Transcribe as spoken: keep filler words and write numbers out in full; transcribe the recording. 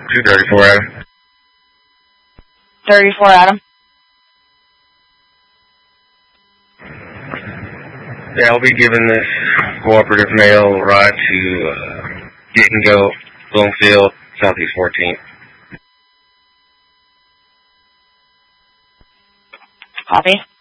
two thirty-four, Adam. thirty-four, Adam. Yeah, I'll be giving this cooperative male a ride to uh, Get and Go, Bloomfield, Southeast fourteenth. Copy.